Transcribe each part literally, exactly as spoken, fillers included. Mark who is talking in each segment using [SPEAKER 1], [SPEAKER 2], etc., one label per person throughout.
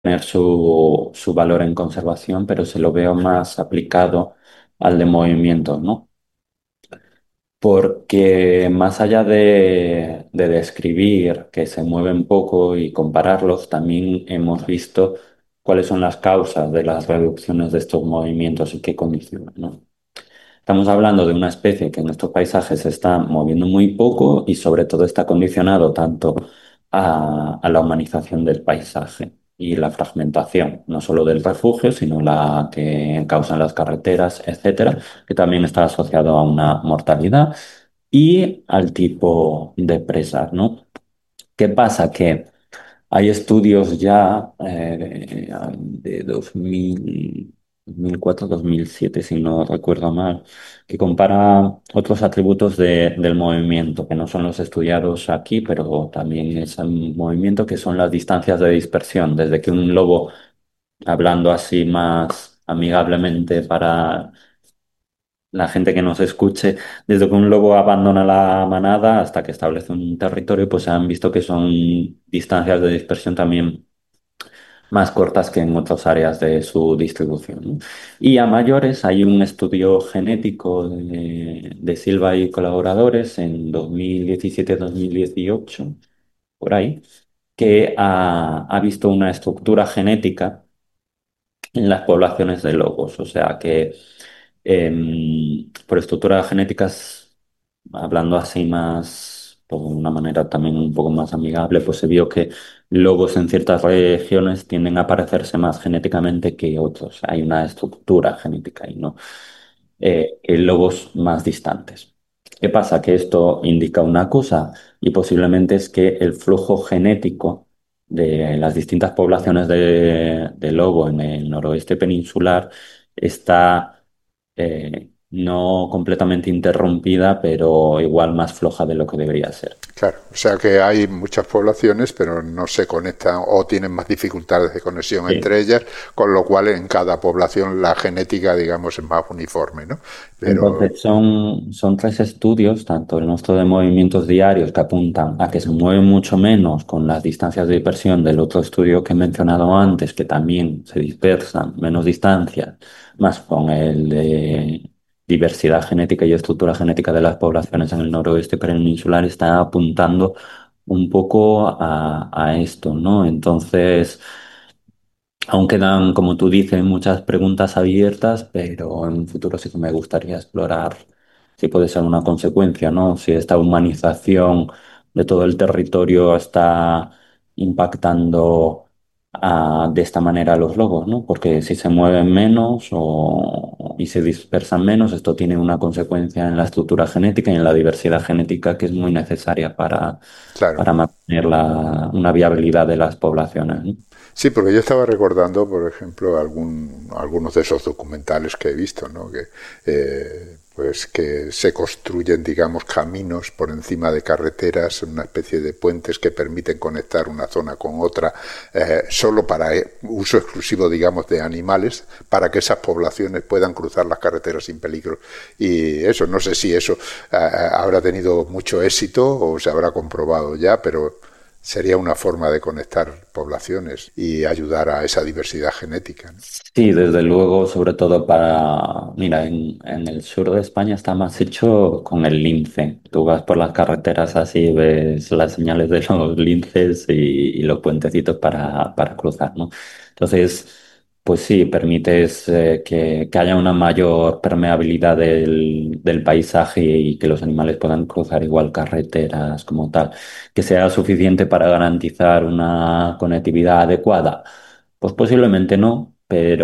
[SPEAKER 1] tener su, su valor en conservación, pero se lo veo más aplicado al de movimiento, ¿no? Porque más allá de, de describir que se mueven poco y compararlos, también hemos visto cuáles son las causas de las reducciones de estos movimientos y qué condicionan, ¿no? Estamos hablando de una especie que en estos paisajes se está moviendo muy poco y sobre todo está condicionado tanto a, a la humanización del paisaje y la fragmentación, no solo del refugio, sino la que causan las carreteras, etcétera, que también está asociado a una mortalidad y al tipo de presas, ¿no? ¿Qué pasa? Que hay estudios ya eh, de dos mil, dos mil cuatro, dos mil siete, si no recuerdo mal, que compara otros atributos de- del movimiento, que no son los estudiados aquí, pero también es el movimiento, que son las distancias de dispersión, desde que un lobo, hablando así más amigablemente para la gente que nos escuche, desde que un lobo abandona la manada hasta que establece un territorio, pues se han visto que son distancias de dispersión también más cortas que en otras áreas de su distribución, ¿no? Y a mayores hay un estudio genético de, de Silva y colaboradores en dos mil diecisiete-dos mil dieciocho, por ahí, que ha, ha visto una estructura genética en las poblaciones de lobos. O sea que em, por estructuras genéticas, hablando así más, por una manera también un poco más amigable, pues se vio que lobos en ciertas regiones tienden a parecerse más genéticamente que otros. Hay una estructura genética y no eh, que lobos más distantes. ¿Qué pasa? Que esto indica una cosa y posiblemente es que el flujo genético de las distintas poblaciones de, de lobo en el noroeste peninsular está eh, no completamente interrumpida, pero igual más floja de lo que debería ser.
[SPEAKER 2] Claro, o sea que hay muchas poblaciones, pero no se conectan o tienen más dificultades de conexión
[SPEAKER 1] Sí.
[SPEAKER 2] entre ellas, con lo cual en cada población la genética, digamos, es más uniforme, ¿no? Pero,
[SPEAKER 1] Entonces, son, son tres estudios, tanto el nuestro de movimientos diarios, que apuntan a que se mueven mucho menos con las distancias de dispersión del otro estudio que he mencionado antes, que también se dispersan menos distancias, más con el de diversidad genética y estructura genética de las poblaciones en el noroeste peninsular, está apuntando un poco a, a esto, ¿no? Entonces, aún quedan, como tú dices, muchas preguntas abiertas, pero en un futuro sí que me gustaría explorar si puede ser una consecuencia, ¿no? Si esta humanización de todo el territorio está impactando ah, de esta manera a los lobos, ¿no? Porque si se mueven menos o, y se dispersan menos, esto tiene una consecuencia en la estructura genética y en la diversidad genética que es muy necesaria para,
[SPEAKER 2] claro,
[SPEAKER 1] para mantener la- una viabilidad de las poblaciones, ¿no?
[SPEAKER 2] sí, porque yo estaba recordando, por ejemplo, algún, algunos de esos documentales que he visto, ¿no? Que, eh, pues que se construyen, digamos, caminos por encima de carreteras, una especie de puentes que permiten conectar una zona con otra, eh, solo para eh, uso exclusivo, digamos, de animales, para que esas poblaciones puedan cruzar las carreteras sin peligro. Y eso, no sé si eso eh, habrá tenido mucho éxito o se habrá comprobado ya, pero sería una forma de conectar poblaciones y ayudar a esa diversidad genética, ¿no?
[SPEAKER 1] Sí, desde luego, sobre todo para, mira, en, en el sur de España está más hecho con el lince. Tú vas por las carreteras así, ves las señales de los linces y, y los puentecitos para, para cruzar, ¿no? Entonces, pues sí, permites eh, que, que haya una mayor permeabilidad del, del paisaje y que los animales puedan cruzar igual carreteras como tal, que sea suficiente para garantizar una conectividad adecuada. Pues posiblemente no,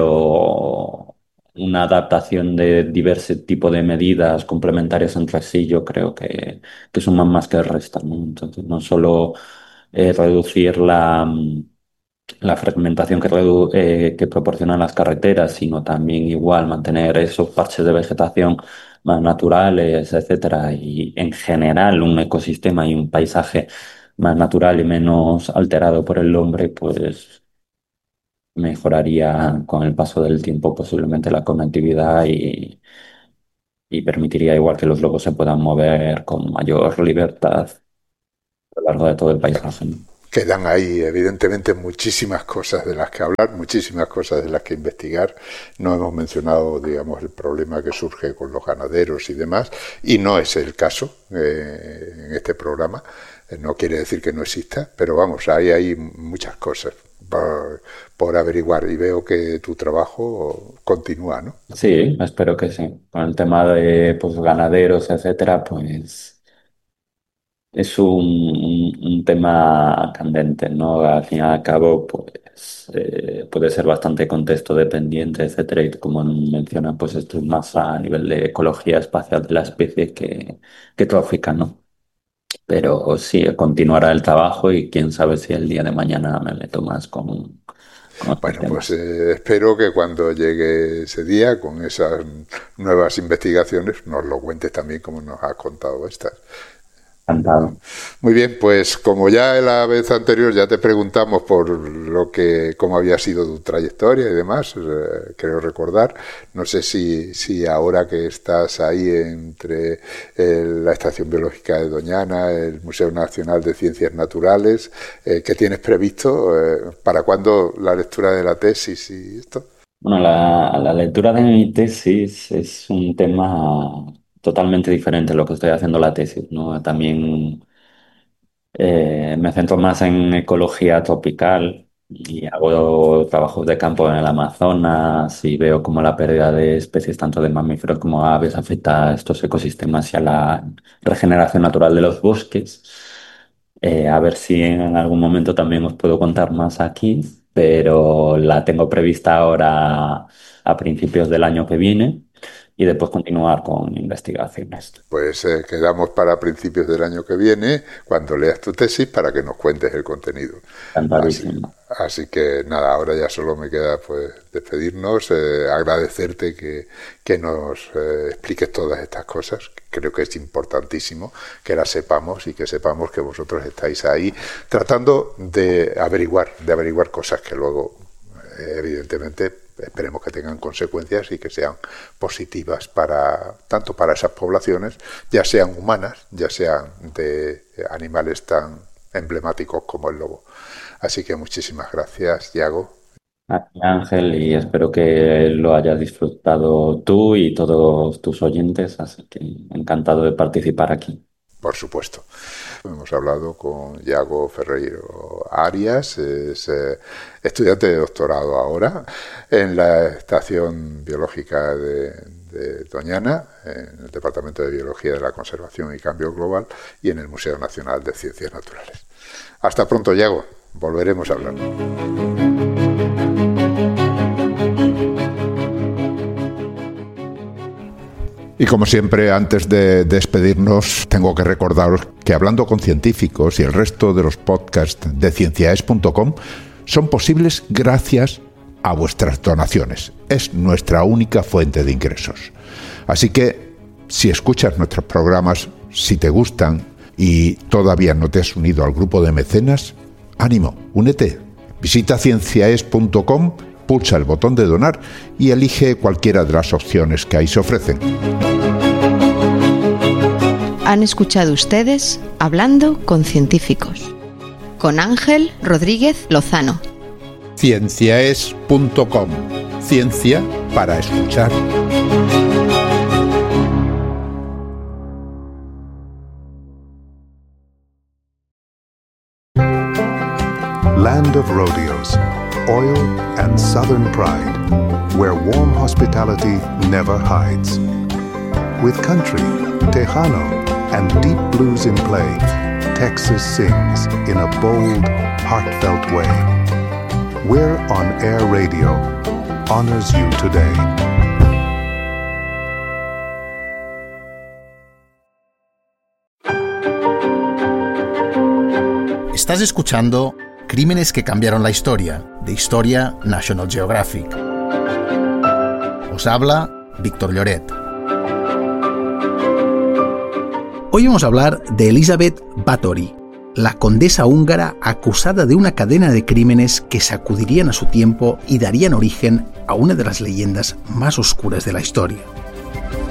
[SPEAKER 1] pero una adaptación de diversos tipos de medidas complementarias entre sí, yo creo que, que suman más que restan, ¿no? Entonces, no solo eh, reducir la, mm, la fragmentación que, redu- eh, que proporcionan las carreteras, sino también igual mantener esos parches de vegetación más naturales, etcétera, y en general un ecosistema y un paisaje más natural y menos alterado por el hombre, pues mejoraría con el paso del tiempo posiblemente la conectividad y, y permitiría igual que los lobos se puedan mover con mayor libertad a lo largo de todo el paisaje, ¿no?
[SPEAKER 2] quedan ahí evidentemente muchísimas cosas de las que hablar, muchísimas cosas de las que investigar. No hemos mencionado, digamos, el problema que surge con los ganaderos y demás, y no es el caso eh, en este programa. No quiere decir que no exista, pero vamos, hay, hay muchas cosas por, por averiguar, y veo que tu trabajo continúa, ¿no?
[SPEAKER 1] Sí, espero que sí. Con el tema de pues, ganaderos, etcétera, pues es un, un- un tema candente, ¿no? Al fin y al cabo, pues eh, puede ser bastante contexto dependiente, etcétera, y como menciona, pues esto es más a nivel de ecología espacial de la especie que, que trófica, ¿no? Pero sí, continuará el trabajo y quién sabe si el día de mañana me meto más con, con estos
[SPEAKER 2] Bueno, pues
[SPEAKER 1] temas.
[SPEAKER 2] eh, espero que cuando llegue ese día, con esas nuevas investigaciones, nos lo cuentes también como nos has contado estas.
[SPEAKER 1] Encantado.
[SPEAKER 2] Muy bien, pues como ya la vez anterior ya te preguntamos por lo que, cómo había sido tu trayectoria y demás, eh, creo recordar, no sé si, si ahora que estás ahí entre eh, la Estación Biológica de Doñana, el Museo Nacional de Ciencias Naturales, eh, ¿qué tienes previsto? Eh, ¿Para cuándo la lectura de la tesis y esto?
[SPEAKER 1] Bueno, la, la lectura de mi tesis es un tema totalmente diferente a lo que estoy haciendo la tesis, ¿no? También eh, me centro más en ecología tropical y hago trabajos de campo en el Amazonas y veo cómo la pérdida de especies tanto de mamíferos como aves afecta a estos ecosistemas y a la regeneración natural de los bosques. Eh, a ver si en algún momento también os puedo contar más aquí, pero la tengo prevista ahora a principios del año que viene y después continuar con investigaciones.
[SPEAKER 2] Pues eh, quedamos para principios del año que viene, cuando leas tu tesis, para que nos cuentes el contenido. Así,
[SPEAKER 1] Encantadísimo.
[SPEAKER 2] así que nada, ahora ya solo me queda pues despedirnos, eh, agradecerte que, que nos eh, expliques todas estas cosas. Creo que es importantísimo que las sepamos y que sepamos que vosotros estáis ahí tratando de averiguar, de averiguar cosas que luego, eh, evidentemente, esperemos que tengan consecuencias y que sean positivas para tanto para esas poblaciones, ya sean humanas, ya sean de animales tan emblemáticos como el lobo. Así que muchísimas gracias, Yago.
[SPEAKER 1] A ti, Ángel, y espero que lo hayas disfrutado tú y todos tus oyentes, así que encantado de participar aquí.
[SPEAKER 2] Por supuesto. Hemos hablado con Yago Ferreiro Arias, es eh, estudiante de doctorado ahora en la Estación Biológica de, de Doñana, en el Departamento de Biología de la Conservación y Cambio Global, y en el Museo Nacional de Ciencias Naturales. Hasta pronto, Yago. Volveremos a hablar. Y como siempre, antes de despedirnos, tengo que recordaros que Hablando con Científicos y el resto de los podcasts de cienciaes punto com son posibles gracias a vuestras donaciones. Es nuestra única fuente de ingresos. Así que, si escuchas nuestros programas, si te gustan y todavía no te has unido al grupo de mecenas, ánimo, únete. Visita cienciaes punto com, pulsa el botón de donar y elige cualquiera de las opciones que ahí se ofrecen.
[SPEAKER 3] Han escuchado ustedes Hablando con Científicos, con Ángel Rodríguez Lozano.
[SPEAKER 2] cienciaes punto com. Ciencia para escuchar.
[SPEAKER 4] Land of rodeos, oil and southern pride, where warm hospitality never hides. With country, Tejano, and deep blues in play, Texas sings in a bold, heartfelt way. We're on Air Radio, honors you today.
[SPEAKER 5] Estás escuchando Crímenes que cambiaron la historia, de Historia National Geographic. Os habla Víctor Lloret. Hoy vamos a hablar de Elizabeth Báthory, la condesa húngara acusada de una cadena de crímenes que sacudirían a su tiempo y darían origen a una de las leyendas más oscuras de la historia.